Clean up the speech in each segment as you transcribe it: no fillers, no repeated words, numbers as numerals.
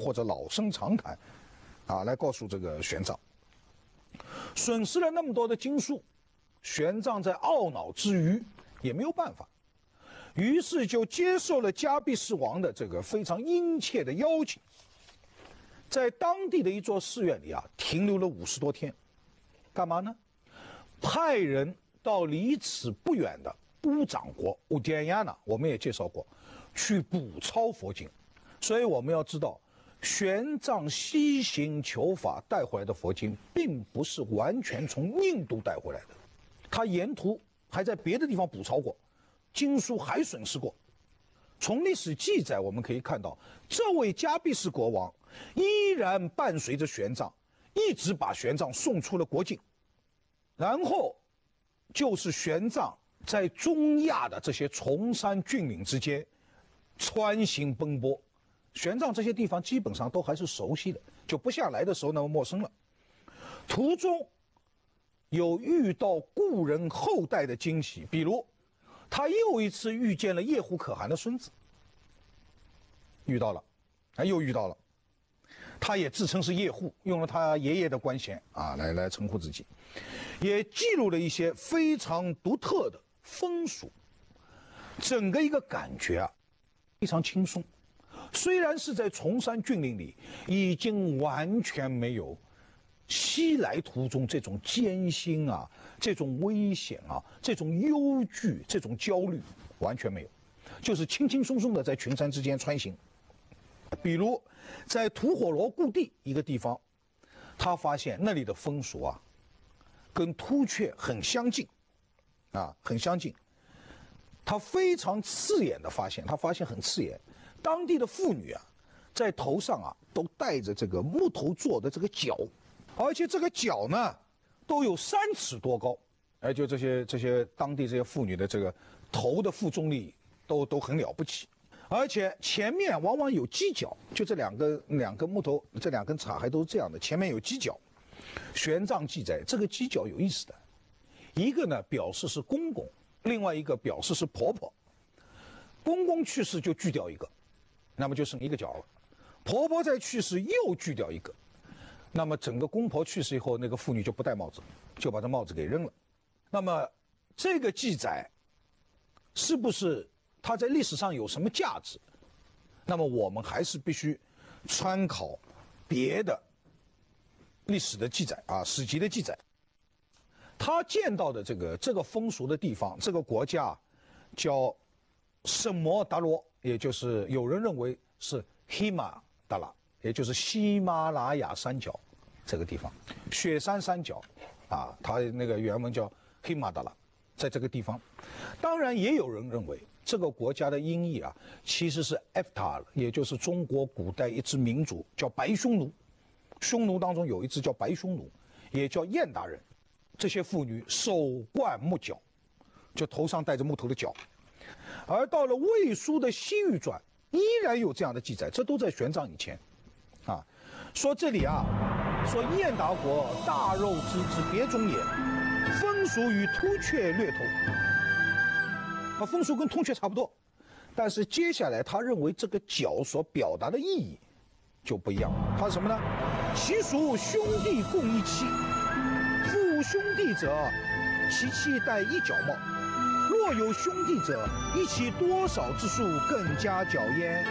或者老生常谈，来告诉这个玄奘，损失了那么多的经书，玄奘在懊恼之余也没有办法，于是就接受了迦毗世王的这个非常殷切的邀请，在当地的一座寺院里停留了50多天，干嘛呢？派人到离此不远的乌掌国乌甸亚那，我们也介绍过，去补抄佛经。所以我们要知道，玄奘西行求法带回来的佛经，并不是完全从印度带回来的，他沿途还在别的地方补抄过，经书还损失过。从历史记载我们可以看到，这位迦毗世国王依然伴随着玄奘，一直把玄奘送出了国境。然后就是玄奘在中亚的这些崇山峻岭之间穿行奔波，玄奘这些地方基本上都还是熟悉的，就不像来的时候那么陌生了。途中有遇到故人后代的惊喜，比如他又一次遇见了叶护可汗的孙子，又遇到了，他也自称是叶护，用了他爷爷的官衔来称呼自己，也记录了一些非常独特的风俗，整个一个感觉非常轻松。虽然是在崇山峻岭里，已经完全没有西来途中这种艰辛这种危险这种忧惧、这种焦虑，完全没有，就是轻轻松松的在群山之间穿行。比如在吐火罗故地一个地方，他发现那里的风俗跟突厥很相近，很相近。他非常刺眼的发现，很刺眼，当地的妇女在头上都戴着这个木头做的这个角，而且这个角呢都有3尺多高，而且这些当地这些妇女的这个头的负重力都很了不起。而且前面往往有犄角，就这两根木头，这2根叉还都是这样的，前面有犄角。玄奘记载这个犄角有意思的，一个呢表示是公公，另外一个表示是婆婆。公公去世就锯掉一个，那么就剩一个角了；婆婆再去世又锯掉一个，那么整个公婆去世以后，那个妇女就不戴帽子，就把这帽子给扔了。那么这个记载是不是它在历史上有什么价值？那么我们还是必须参考别的历史的记载史籍的记载。他见到的这个风俗的地方，这个国家叫圣摩达罗，也就是有人认为是喜马达拉，也就是喜马拉雅山脚这个地方，雪山山脚它那个原文叫喜马达拉，在这个地方。当然也有人认为这个国家的音译其实是 Avatar， 也就是中国古代一支民族叫白匈奴，匈奴当中有一支叫白匈奴，也叫燕达人。这些妇女手冠木角，就头上戴着木头的角。而到了魏书的《西域传》依然有这样的记载，这都在玄奘以前说这里说燕达国大肉之别种也，风俗与突厥略同。风俗跟突厥差不多，但是接下来他认为这个角所表达的意义就不一样了。他是什么呢？其属兄弟共一妻，夫兄弟者，其妻戴一角帽；若有兄弟者，一其多少之数更加矫焉。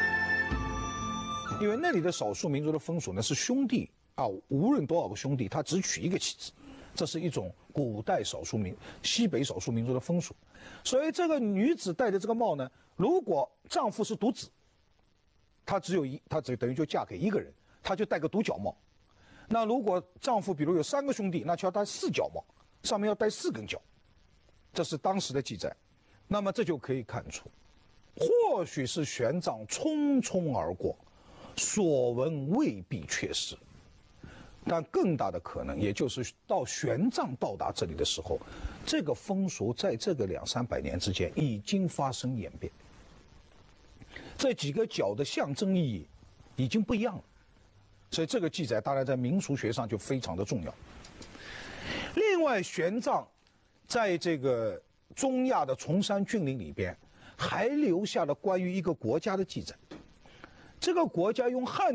因为那里的少数民族的风俗呢是兄弟无论多少个兄弟，他只娶一个妻子，这是一种古代西北少数民族的风俗。所以这个女子戴的这个帽呢，如果丈夫是独子，她只等于就嫁给一个人，她就戴个独角帽。那如果丈夫比如有3个兄弟，那就要戴4角帽，上面要戴4根角，这是当时的记载。那么这就可以看出，或许是玄奘匆匆而过，所闻未必确实。但更大的可能，也就是到玄奘到达这里的时候，这个风俗在这个200-300年之间已经发生演变，这几个角的象征意义已经不一样了。所以这个记载当然在民俗学上就非常的重要。另外，玄奘在这个中亚的崇山峻岭里边，还留下了关于一个国家的记载。这个国家用汉